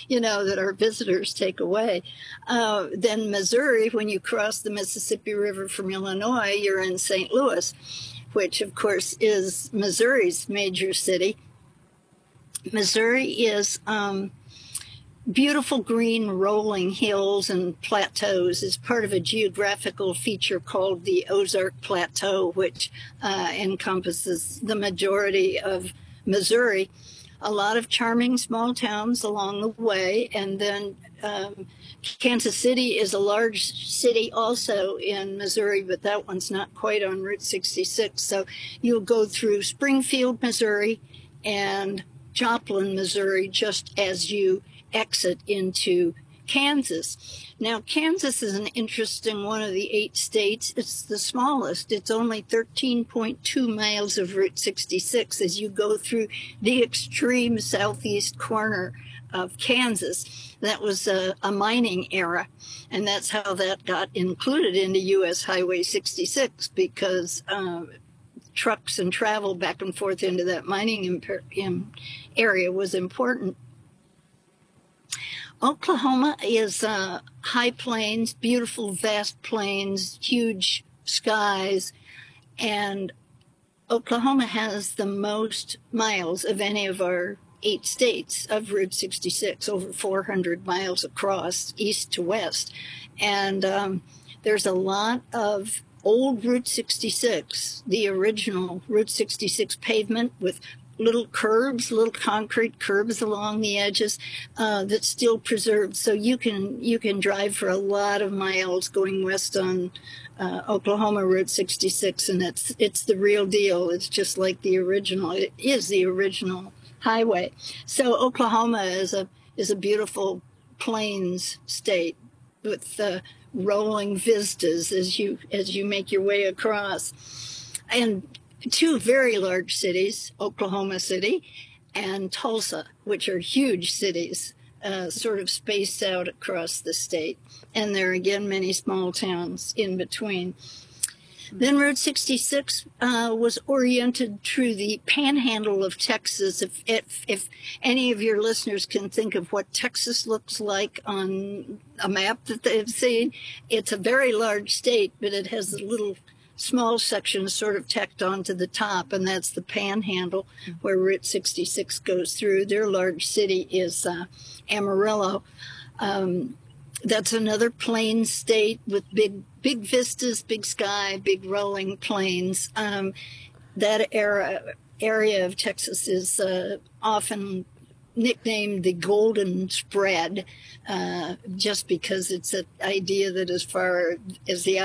that our visitors take away. Then Missouri, when you cross the Mississippi River from Illinois, you're in St. Louis, which of course is Missouri's major city. Missouri is beautiful green rolling hills and plateaus is part of a geographical feature called the Ozark Plateau, which encompasses the majority of Missouri. A lot of charming small towns along the way, and then Kansas City is a large city also in Missouri, but that one's not quite on Route 66. So you'll go through Springfield, Missouri, and Joplin, Missouri, just as you exit into Kansas. Now, Kansas is an interesting one of the 8 states. It's the smallest. It's only 13.2 miles of Route 66 as you go through the extreme southeast corner of Kansas. That was a mining era, and that's how that got included into U.S. Highway 66, because trucks and travel back and forth into that mining area was important. Oklahoma is high plains, beautiful, vast plains, huge skies, and Oklahoma has the most miles of any of our 8 states of Route 66, over 400 miles across, east to west. And there's a lot of old Route 66, the original Route 66 pavement with little curbs, little concrete curbs along the edges that's still preserved. So you can drive for a lot of miles going west on Oklahoma Route 66, and it's the real deal. It's just like the original. It is the original highway. So Oklahoma is a beautiful plains state with rolling vistas as you make your way across, and 2 very large cities, Oklahoma City and Tulsa, which are huge cities, sort of spaced out across the state. And there are, again, many small towns in between. Then Route 66 was oriented through the panhandle of Texas. If any of your listeners can think of what Texas looks like on a map that they've seen, it's a very large state, but it has a little small section sort of tacked onto the top, and that's the panhandle where Route 66 goes through. Their large city is Amarillo. That's another plain state with big vistas, big sky, big rolling plains. That area of Texas is often nicknamed the Golden Spread, just because it's an idea that as far as the